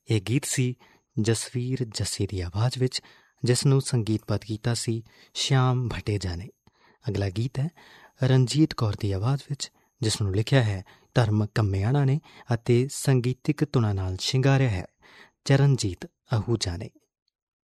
ਇਹ ਗੀਤ ਸੀ ਜਸਵੀਰ ਜੱਸੀ ਦੀ ਆਵਾਜ਼ ਵਿੱਚ, ਜਿਸ ਨੂੰ ਸੰਗੀਤਬੱਧ ਕੀਤਾ ਸੀ ਸ਼ਿਆਮ ਭਟੇਜਾ ਨੇ। ਅਗਲਾ ਗੀਤ ਹੈ ਰਣਜੀਤ ਕੌਰ ਦੀ ਆਵਾਜ਼ ਵਿੱਚ, ਜਿਸ ਨੂੰ ਲਿਖਿਆ ਹੈ ਧਰਮ ਕੰਮਿਆਣਾ ਨੇ ਅਤੇ ਸੰਗੀਤਿਕ ਧੁਨਾਂ ਨਾਲ ਸ਼ਿੰਗਾਰਿਆ ਹੈ ਚਰਨਜੀਤ ਅਹੂਜਾ ਨੇ।